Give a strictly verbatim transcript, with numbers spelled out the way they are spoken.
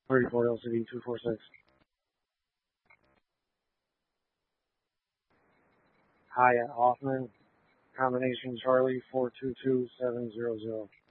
thirty-four L C D two four six. Hyatt Hoffman, combination Charlie four two two seven zero zero.